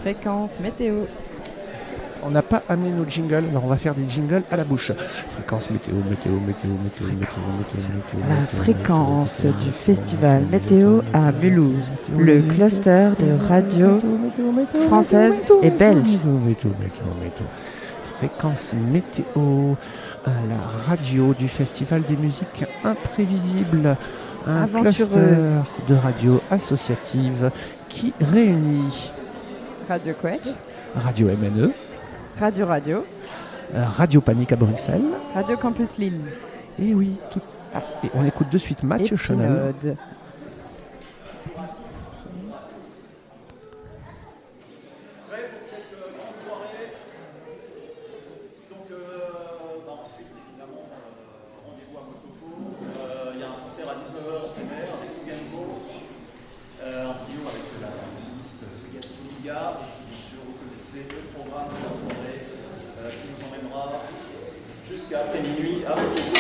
Fréquence météo. On n'a pas amené nos jingles, alors on va faire des jingles à la bouche. Fréquence météo. La fréquence du festival météo à Mulhouse, le cluster de radio française et belge. Fréquence météo à la radio du festival des musiques imprévisibles. Un cluster de radio associative qui réunit Radio Quetch, Radio MNE, Radio, Radio Panique à Bruxelles, Radio Campus Lille. Et oui, et on écoute de suite Mathieu Chenel. Jusqu'à après minuit à Motoco.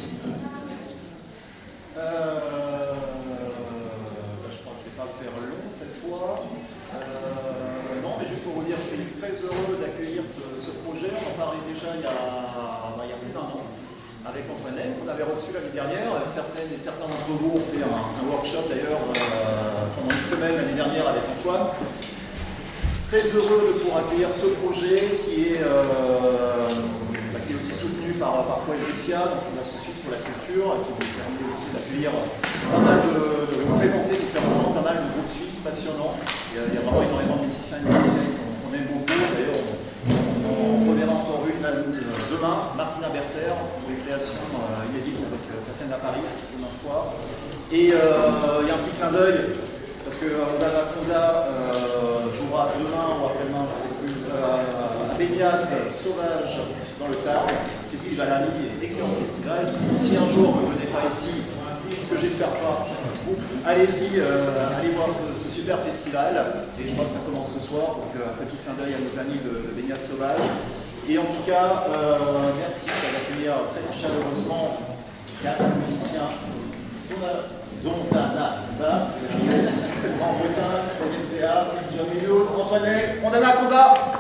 Je crois que je ne vais pas le faire long cette fois. Non, mais juste pour vous dire, je suis très heureux d'accueillir ce projet. On en parlait déjà il y a plus d'un an avec Antoinette. On avait reçu l'année dernière. Certains d'entre vous ont fait un workshop d'ailleurs pendant une semaine l'année dernière avec Antoine. Très heureux de pouvoir accueillir ce projet qui est aussi soutenu par Coelvesia, donc l'association pour la culture, qui nous permet aussi d'accueillir pas mal de représenter différemment pas mal de groupes suisses passionnants. Il y a vraiment énormément de musiciens et musiciennes qu'on aime beaucoup. D'ailleurs, on reverra encore une demain, Martina Berter, pour les créations inédites avec Catherine Paris demain soir. Et il y a un petit clin d'œil, parce que Anaconda jouera demain ou après-demain, je ne sais plus, à Baignade Sauvage dans le Tarn, festival ami et excellent festival. Si un jour vous ne venez pas ici, ce que j'espère pas, allez-y, allez voir ce super festival. Et je crois que ça commence ce soir, donc un petit clin d'œil à nos amis de Baignade Sauvage. Et en tout cas, merci d'accueillir très chaleureusement 4 musiciens, dont Anna, Grand-Bretagne, Coelvesia, John Milo, Antoinette, Anaconda.